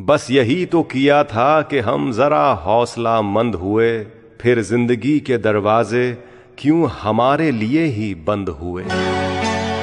बस यही तो किया था कि हम जरा हौसला मंद हुए, फिर जिंदगी के दरवाजे क्यों हमारे लिए ही बंद हुए।